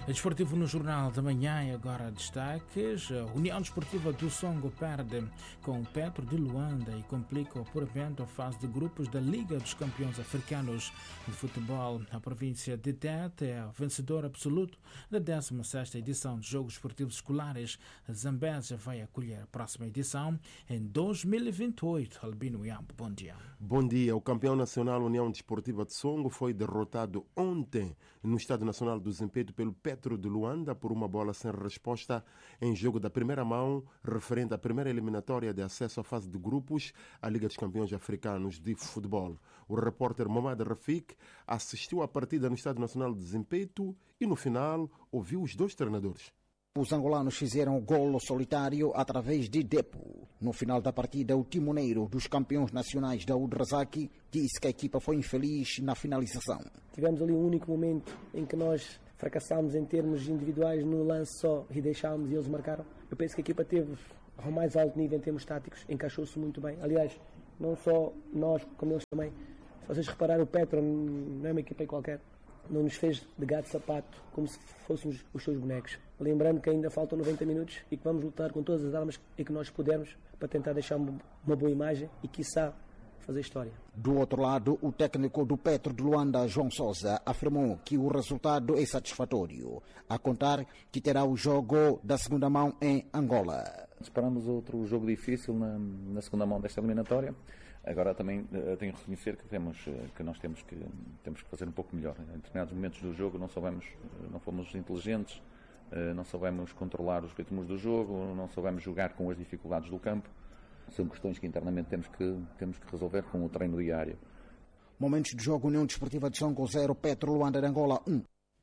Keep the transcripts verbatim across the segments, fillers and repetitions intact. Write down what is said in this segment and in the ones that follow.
Desportivo no Jornal da Manhã e agora destaques. A União Desportiva do Songo perde com o Petro de Luanda e complica o apuramento à fase de grupos da Liga dos Campeões Africanos de Futebol. A província de Tete é o vencedor absoluto da décima sexta edição de Jogos Esportivos Escolares. A Zambésia vai acolher a próxima edição em dois mil e vinte e oito. Albino Iambo, bom dia. Bom dia. O campeão nacional União Desportiva de Songo foi derrotado ontem no Estádio Nacional do Zimpeto pelo Petro de Luanda por uma bola sem resposta em jogo da primeira mão, referente à primeira eliminatória de acesso à fase de grupos à Liga dos Campeões Africanos de Futebol. O repórter Momad Rafik assistiu à partida no Estádio Nacional de Zimpeto e no final ouviu os dois treinadores. Os angolanos fizeram o golo solitário através de Depo. No final da partida, o timoneiro dos campeões nacionais da U D Razaki disse que a equipa foi infeliz na finalização. Tivemos ali um único momento em que nós fracassámos em termos individuais no lance só e deixámos e eles marcaram. Eu penso que a equipa teve ao mais alto nível em termos táticos, encaixou-se muito bem. Aliás, não só nós, como eles também. Se vocês repararem, o Petro não é uma equipa qualquer. Não nos fez de gato sapato como se fôssemos os seus bonecos. Lembrando que ainda faltam noventa minutos e que vamos lutar com todas as armas e que nós pudermos para tentar deixar uma boa imagem e, quiçá, fazer história. Do outro lado, o técnico do Petro de Luanda, João Sousa, afirmou que o resultado é satisfatório, a contar que terá o jogo da segunda mão em Angola. Esperamos outro jogo difícil na, na segunda mão desta eliminatória. Agora também uh, tenho que reconhecer que, temos, uh, que nós temos que, temos que fazer um pouco melhor. Em determinados momentos do jogo não soubemos, uh, não fomos inteligentes, uh, não soubemos controlar os ritmos do jogo, não soubemos jogar com as dificuldades do campo. São questões que internamente temos que, temos que resolver com o treino diário. Momentos de jogo, União Desportiva de Songo zero, Petro Luanda de Angola um.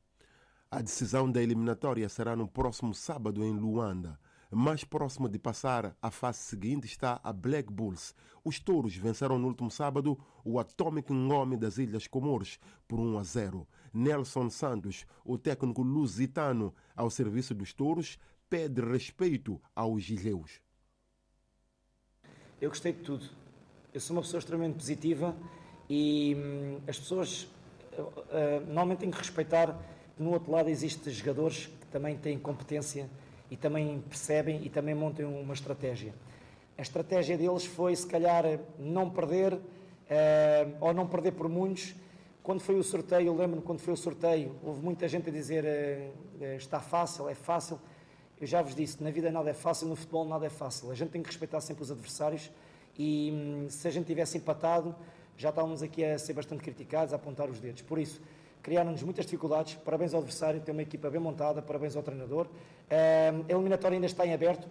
A decisão da eliminatória será no próximo sábado em Luanda. Mais próximo de passar à fase seguinte está a Black Bulls. Os touros venceram no último sábado o Atomic Ngome das Ilhas Comores por um a zero. Nelson Santos, o técnico lusitano ao serviço dos touros, pede respeito aos ilhéus. Eu gostei de tudo. Eu sou uma pessoa extremamente positiva e hum, as pessoas uh, uh, normalmente têm que respeitar que no outro lado existem jogadores que também têm competência e também percebem e também montam uma estratégia. A estratégia deles foi, se calhar, não perder uh, ou não perder por muitos. Quando foi o sorteio, eu lembro-me quando foi o sorteio, houve muita gente a dizer uh, está fácil, é fácil. Eu já vos disse, na vida nada é fácil, no futebol nada é fácil. A gente tem que respeitar sempre os adversários e hum, se a gente tivesse empatado, já estávamos aqui a ser bastante criticados, a apontar os dedos. Por isso, criaram-nos muitas dificuldades. Parabéns ao adversário, tem uma equipa bem montada, parabéns ao treinador. Uh, a eliminatória ainda está em aberto.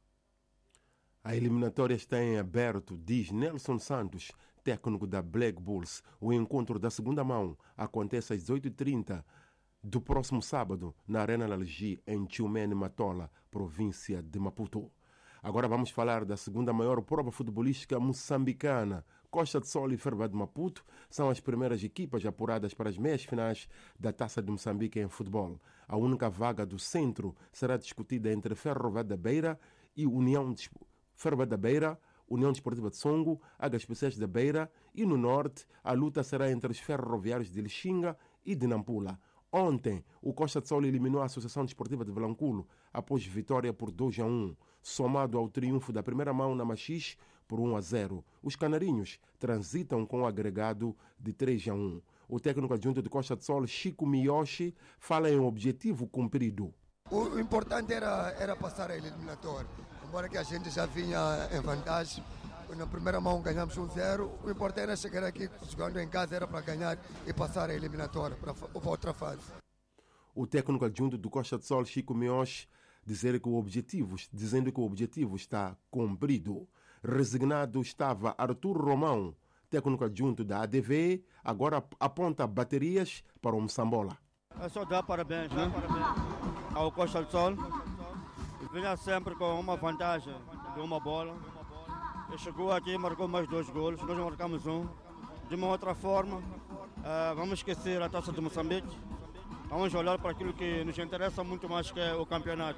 A eliminatória está em aberto, diz Nelson Santos, técnico da Black Bulls. O encontro da segunda mão acontece às dezoito e trinta do próximo sábado na Arena Lalgi, em Tchumene Matola, província de Maputo. Agora vamos falar da segunda maior prova futebolística moçambicana. Costa de Sol e Ferva de Maputo são as primeiras equipas apuradas para as meias finais da Taça de Moçambique em futebol. A única vaga do centro será discutida entre Ferro da Beira e União de... Ferro da Beira, União Desportiva de Songo, H P C da Beira, e no norte a luta será entre os ferroviários de Lixinga e de Nampula. Ontem, o Costa de Sol eliminou a Associação Desportiva de Vilanculo após vitória por dois a um, somado ao triunfo da primeira mão na Machis por um a zero. Os canarinhos transitam com o agregado de três a um. O técnico adjunto de Costa de Sol, Chico Miyoshi, fala em objetivo cumprido. O importante era, era passar a eliminatória, embora que a gente já vinha em vantagem. Na primeira mão ganhamos um zero, o importante era chegar aqui jogando em casa, era para ganhar e passar a eliminatória para, para outra fase. O técnico adjunto do Costa de Sol, Chico Miyoshi, dizer que o objetivo, dizendo que o objetivo está cumprido. Resignado estava Arthur Romão, técnico adjunto da A D V, agora aponta baterias para o Moçambola. É só dar parabéns, né? parabéns ao Costa de Sol. Vinha sempre com uma vantagem de uma bola. Ele chegou aqui e marcou mais dois golos, nós marcamos um. De uma outra forma, uh, vamos esquecer a Taça de Moçambique. Vamos olhar para aquilo que nos interessa muito mais, que é o campeonato.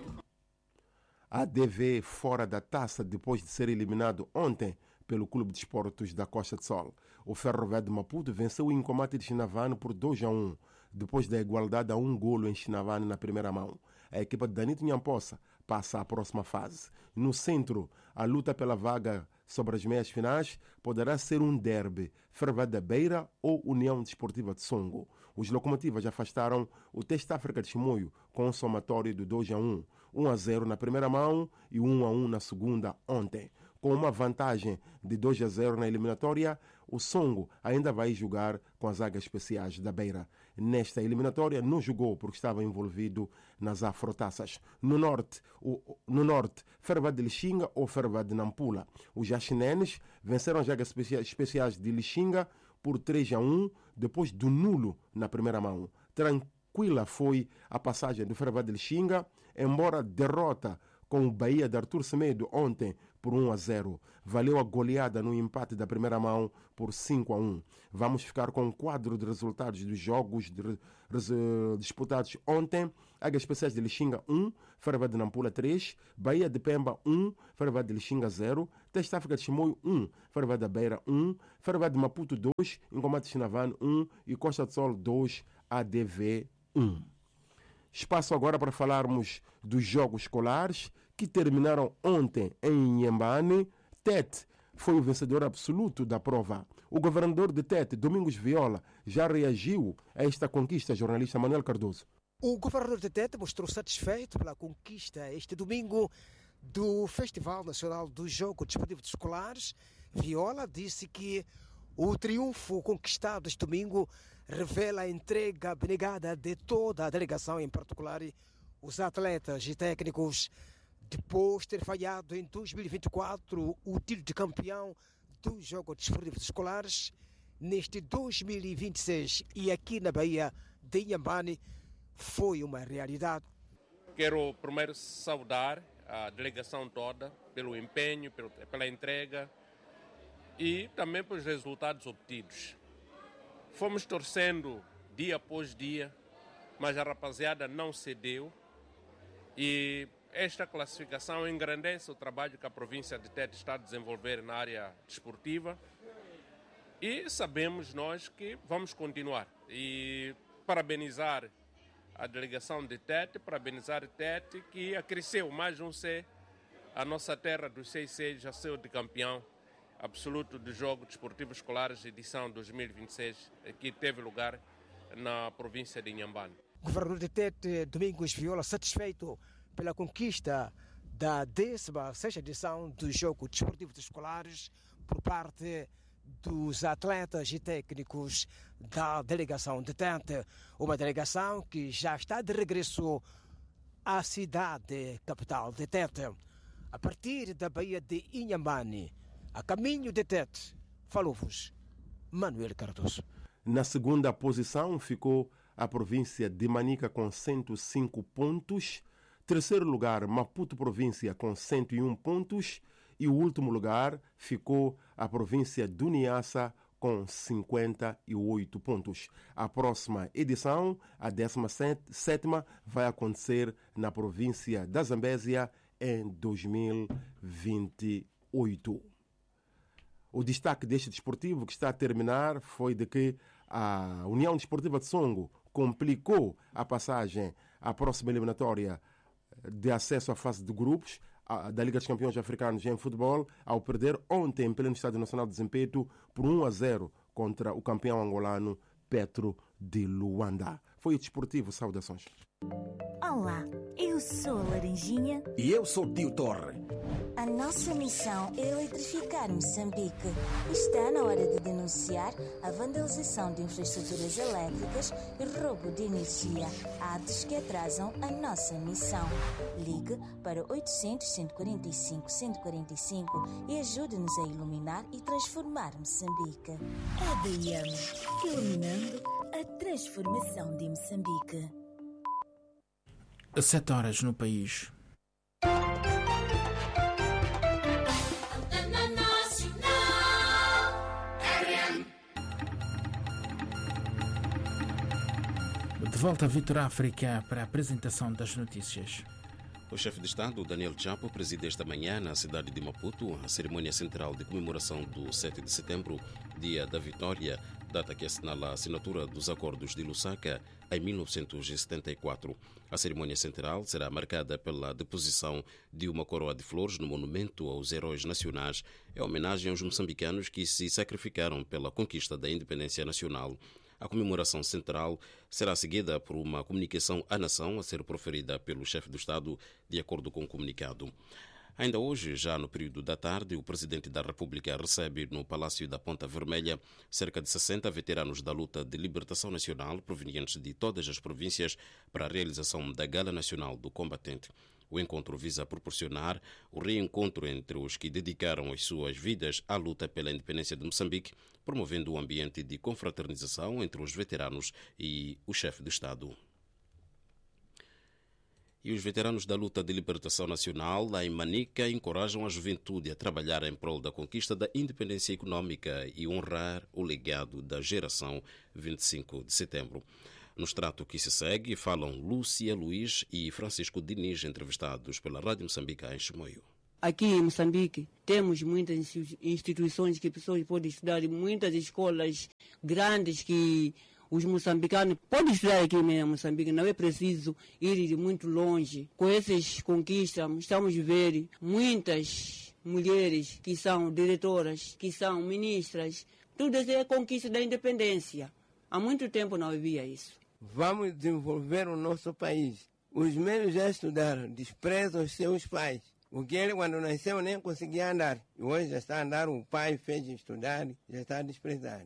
A D V fora da taça depois de ser eliminado ontem pelo Clube de Esportes da Costa de Sol. O Ferro Velho de Maputo venceu o Incomate de Chinavano por dois a um. depois da igualdade a um golo em Chinavane na primeira mão. A equipa de Danito Nhamposa passa à próxima fase. No centro, a luta pela vaga sobre as meias finais poderá ser um derby, Ferroviária da Beira ou União Desportiva de Songo. Os locomotivas afastaram o Teste África de Chimoio com um somatório de dois a um, um a zero na primeira mão e um a um na segunda ontem. Com uma vantagem de dois a zero na eliminatória, o Songo ainda vai jogar com as águias especiais da Beira. Nesta eliminatória não jogou porque estava envolvido nas afrotaças. No norte, o, no norte Ferroviária de Lixinga ou Ferroviária de Nampula. Os jaxinenes venceram as águias especiais de Lixinga por três a um, depois do nulo na primeira mão. Tranquila foi a passagem do Ferroviária de Lixinga, embora derrota com o Bahia de Artur Semedo ontem por um a zero. Valeu a goleada no empate da primeira mão por cinco a um. Vamos ficar com um quadro de resultados dos jogos de, de, disputados ontem. Águias Especiais de Lixinga um, Ferroviária de Nampula três, Bahia de Pemba um, Ferroviária de Lixinga zero, Teste África de Chimoio um, Ferroviária da Beira um, Ferroviária de Maputo dois, Ingomate Chinavane um e Costa do Sol dois, A D V um. Espaço agora para falarmos dos jogos escolares que terminaram ontem em Inhambane. Tete foi o vencedor absoluto da prova. O governador de Tete, Domingos Viola, já reagiu a esta conquista, jornalista Manuel Cardoso. O governador de Tete mostrou satisfeito pela conquista este domingo do Festival Nacional do Jogo Desportivo de Escolares. Viola disse que o triunfo conquistado este domingo revela a entrega abnegada de toda a delegação, em particular os atletas e técnicos, depois de ter falhado em dois mil e vinte e quatro o título de campeão do Jogo Desportivo de Escolares. Neste dois mil e vinte e seis e aqui na Bahia de Inhambane foi uma realidade. Quero primeiro saudar a delegação toda pelo empenho, pela entrega e também pelos resultados obtidos. Fomos torcendo dia após dia, mas a rapaziada não cedeu e esta classificação engrandece o trabalho que a província de Tete está a desenvolver na área desportiva e sabemos nós que vamos continuar. E parabenizar a delegação de Tete, parabenizar Tete que acresceu mais um C, a nossa terra dos seis C já saiu de campeão absoluto do Jogo Desportivo Escolares, edição dois mil e vinte e seis, que teve lugar na província de Inhambane. O governador de Tete, Domingos Viola, satisfeito pela conquista da décima sexta edição do Jogo Desportivo de Escolares por parte dos atletas e técnicos da delegação de Tete, uma delegação que já está de regresso à cidade capital de Tete. A partir da Baía de Inhambane, a caminho de Tete, falou-vos Manuel Cardoso. Na segunda posição ficou a província de Manica com cento e cinco pontos. Terceiro lugar, Maputo província com cento e um pontos. E o último lugar ficou a província do Niassa com cinquenta e oito pontos. A próxima edição, a décima sétima, vai acontecer na província da Zambésia em dois mil e vinte e oito. O destaque deste desportivo que está a terminar foi de que a União Desportiva de Songo complicou a passagem à próxima eliminatória de acesso à fase de grupos da Liga dos Campeões Africanos em futebol, ao perder ontem em pleno Estádio Nacional de Zimpeto por um a zero contra o campeão angolano Petro de Luanda. Foi o desportivo. Saudações. Olá, eu sou a Laranjinha. E eu sou o Tio Torre. A nossa missão é eletrificar Moçambique. Está na hora de denunciar a vandalização de infraestruturas elétricas e roubo de energia, atos que atrasam a nossa missão. Ligue para oitocentos, cento e quarenta e cinco, cento e quarenta e cinco e ajude-nos a iluminar e transformar Moçambique. É D I M, iluminando a transformação de Moçambique. Sete horas no país. De volta a Vitor África para a apresentação das notícias. O chefe de Estado, Daniel Chapo, preside esta manhã na cidade de Maputo a cerimônia central de comemoração do sete de setembro, dia da vitória data que assinala a assinatura dos Acordos de Lusaka em mil novecentos e setenta e quatro. A cerimônia central será marcada pela deposição de uma coroa de flores no monumento aos heróis nacionais, em homenagem aos moçambicanos que se sacrificaram pela conquista da independência nacional. A comemoração central será seguida por uma comunicação à nação a ser proferida pelo chefe do Estado, de acordo com o comunicado. Ainda hoje, já no período da tarde, o Presidente da República recebe no Palácio da Ponta Vermelha cerca de sessenta veteranos da luta de libertação nacional provenientes de todas as províncias para a realização da Gala Nacional do Combatente. O encontro visa proporcionar o reencontro entre os que dedicaram as suas vidas à luta pela independência de Moçambique, promovendo um ambiente de confraternização entre os veteranos e o chefe do Estado. E os veteranos da luta de libertação nacional lá em Manica encorajam a juventude a trabalhar em prol da conquista da independência econômica e honrar o legado da geração vinte e cinco de setembro. No extrato que se segue, falam Lúcia Luiz e Francisco Diniz, entrevistados pela Rádio Moçambique em Chimoio. Aqui em Moçambique temos muitas instituições que pessoas podem estudar, muitas escolas grandes que os moçambicanos podem estudar aqui em Moçambique, não é preciso ir muito longe. Com essas conquistas, estamos a ver muitas mulheres que são diretoras, que são ministras. Tudo isso é conquista da independência. Há muito tempo não havia isso. Vamos desenvolver o nosso país. Os menos já estudaram, desprezam os seus pais. Porque ele, quando nasceu, nem conseguia andar. E hoje já está a andar, o pai fez estudar, já está a desprezar.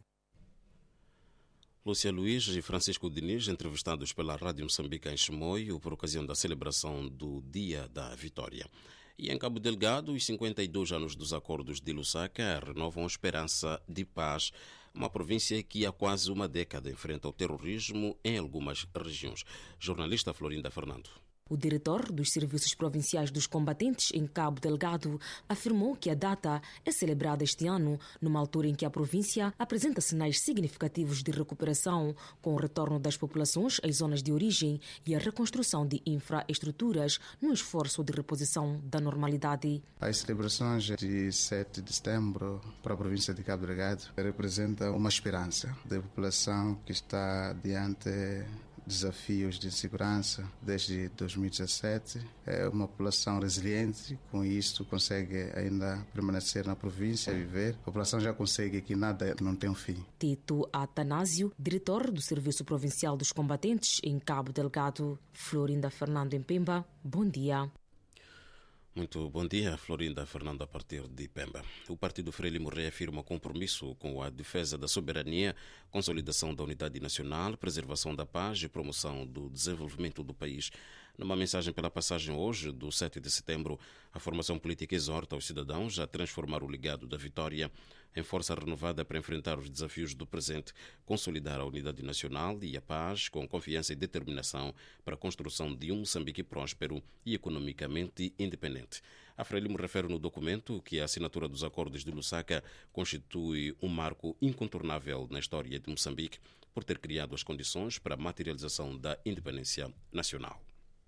Lúcia Luiz e Francisco Diniz, entrevistados pela Rádio Moçambique em Chimoio por ocasião da celebração do Dia da Vitória. E em Cabo Delgado, os cinquenta e dois anos dos Acordos de Lusaka renovam a esperança de paz, uma província que há quase uma década enfrenta o terrorismo em algumas regiões. Jornalista Florinda Fernando. O diretor dos Serviços Provinciais dos Combatentes em Cabo Delgado afirmou que a data é celebrada este ano, numa altura em que a província apresenta sinais significativos de recuperação, com o retorno das populações às zonas de origem e a reconstrução de infraestruturas no esforço de reposição da normalidade. As celebrações de sete de setembro para a província de Cabo Delgado representam uma esperança da população que está diante desafios de segurança desde dois mil e dezassete. É uma população resiliente, com isso consegue ainda permanecer na província, viver. A população já consegue que nada não tem um fim. Tito Atanásio, diretor do Serviço Provincial dos Combatentes em Cabo Delgado. Florinda Fernando em Pemba, bom dia. Muito bom dia, Florinda Fernando, a partir de Pemba. O Partido Frelimo reafirma compromisso com a defesa da soberania, consolidação da unidade nacional, preservação da paz e promoção do desenvolvimento do país. Numa mensagem pela passagem hoje, do sete de setembro, a formação política exorta os cidadãos a transformar o legado da vitória em força renovada para enfrentar os desafios do presente, consolidar a unidade nacional e a paz com confiança e determinação para a construção de um Moçambique próspero e economicamente independente. A Frelimo refere no documento que a assinatura dos Acordos de Lusaka constitui um marco incontornável na história de Moçambique por ter criado as condições para a materialização da independência nacional.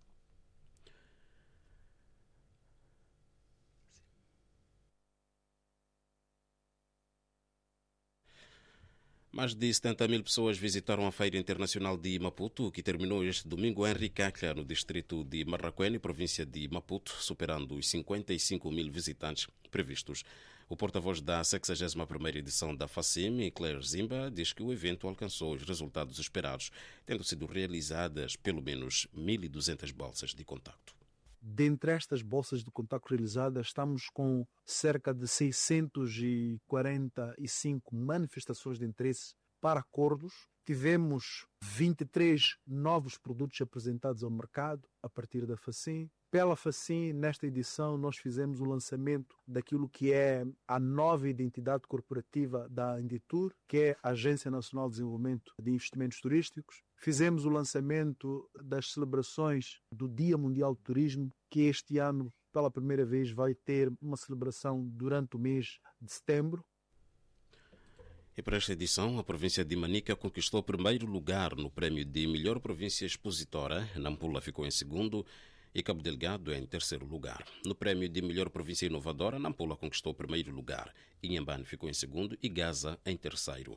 Mais de setenta mil pessoas visitaram a Feira Internacional de Maputo, que terminou este domingo em Ricacla, no distrito de Marraquene, província de Maputo, superando os cinquenta e cinco mil visitantes previstos. O porta-voz da sexagésima primeira edição da FACIM, Claire Zimba, diz que o evento alcançou os resultados esperados, tendo sido realizadas pelo menos mil e duzentas bolsas de contacto. Dentre estas bolsas de contacto realizadas, estamos com cerca de seiscentas e quarenta e cinco manifestações de interesse para acordos. Tivemos vinte e três novos produtos apresentados ao mercado a partir da FACIM. Pela FACIM, nesta edição, nós fizemos o lançamento daquilo que é a nova identidade corporativa da Inditur, que é a Agência Nacional de Desenvolvimento de Investimentos Turísticos. Fizemos o lançamento das celebrações do Dia Mundial do Turismo, que este ano, pela primeira vez, vai ter uma celebração durante o mês de setembro. E para esta edição, a província de Manica conquistou o primeiro lugar no prémio de melhor província expositora. Nampula ficou em segundo e Cabo Delgado em terceiro lugar. No prémio de melhor província inovadora, Nampula conquistou o primeiro lugar, Inhambane ficou em segundo e Gaza em terceiro.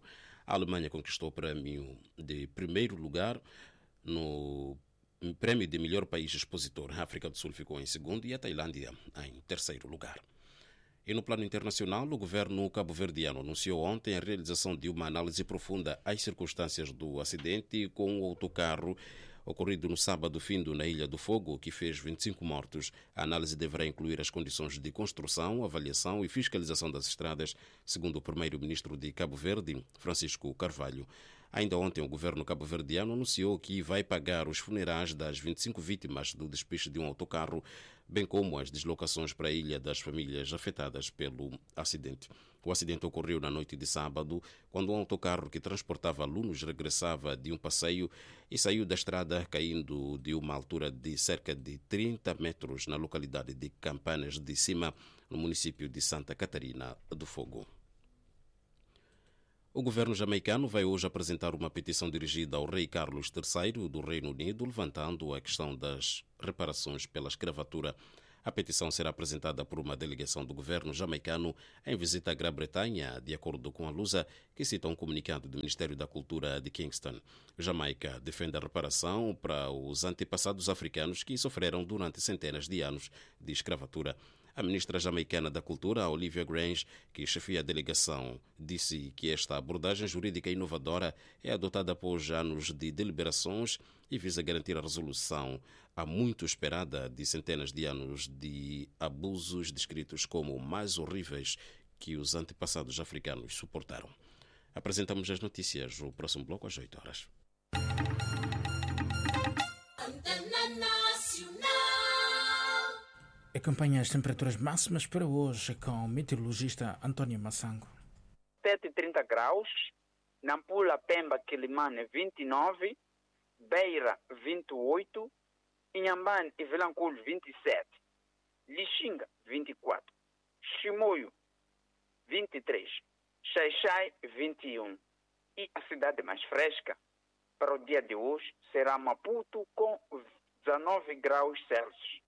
A Alemanha conquistou o prémio de primeiro lugar no prémio de melhor país expositor. A África do Sul ficou em segundo e a Tailândia em terceiro lugar. E no plano internacional, o governo cabo-verdiano anunciou ontem a realização de uma análise profunda às circunstâncias do acidente com o autocarro ocorrido no sábado findo na Ilha do Fogo, que fez vinte e cinco mortos. A análise deverá incluir as condições de construção, avaliação e fiscalização das estradas, segundo o primeiro-ministro de Cabo Verde, Francisco Carvalho. Ainda ontem, o governo cabo-verdiano anunciou que vai pagar os funerais das vinte e cinco vítimas do despiche de um autocarro, bem como as deslocações para a ilha das famílias afetadas pelo acidente. O acidente ocorreu na noite de sábado, quando um autocarro que transportava alunos regressava de um passeio e saiu da estrada caindo de uma altura de cerca de trinta metros na localidade de Campanas de Cima, no município de Santa Catarina do Fogo. O governo jamaicano vai hoje apresentar uma petição dirigida ao rei Carlos terceiro do Reino Unido, levantando a questão das reparações pela escravatura. A petição será apresentada por uma delegação do governo jamaicano em visita à Grã-Bretanha, de acordo com a Lusa, que cita um comunicado do Ministério da Cultura de Kingston. Jamaica defende a reparação para os antepassados africanos que sofreram durante centenas de anos de escravatura. A ministra jamaicana da Cultura, Olivia Grange, que chefia a delegação, disse que esta abordagem jurídica inovadora é adotada após anos de deliberações e visa garantir a resolução há muito esperada de centenas de anos de abusos descritos como mais horríveis que os antepassados africanos suportaram. Apresentamos as notícias no próximo bloco às oito horas. Acompanhe as temperaturas máximas para hoje com o meteorologista António Massango. sete e trinta graus, Nampula, Pemba, Quilimane vinte e nove, Beira vinte e oito, Inhambane e Vilanculo vinte e sete, Lixinga vinte e quatro, Chimoio vinte e três, Xai-Xai vinte e um e a cidade mais fresca para o dia de hoje será Maputo com dezenove graus Celsius.